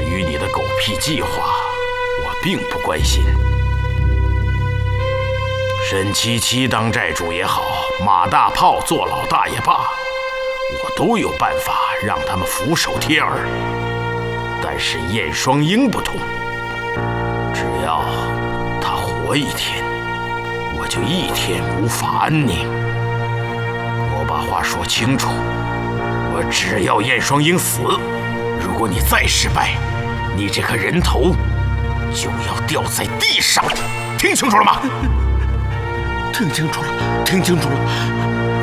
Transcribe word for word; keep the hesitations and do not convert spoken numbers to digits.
于你的狗屁计划，我并不关心。沈七七当寨主也好，马大炮做老大也罢，我都有办法让他们俯首帖耳。但是燕双鹰不同，只要他活一天，我就一天无法安宁。我把话说清楚，我只要燕双鹰死。如果你再失败，你这颗人头就要掉在地上，听清楚了吗？ 听清楚了，听清楚了。